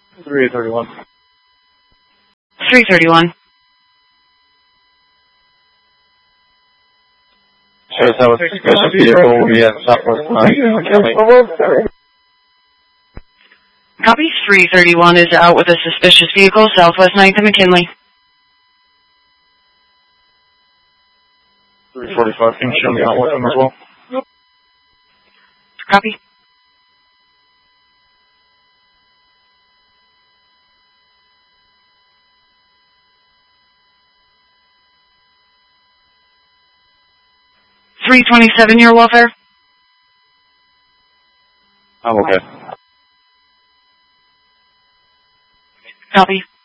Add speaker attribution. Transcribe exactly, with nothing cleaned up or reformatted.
Speaker 1: three thirty-one.
Speaker 2: three thirty-one.
Speaker 1: Shows how a suspicious vehicle will be at Southwest nine.
Speaker 2: Copy. three thirty-one is out with a suspicious vehicle, Southwest ninth and McKinley.
Speaker 1: three forty-five, can you show me out with them as well?
Speaker 2: Yep. Copy. three twenty-seven, your welfare?
Speaker 1: I'm okay.
Speaker 2: Copy.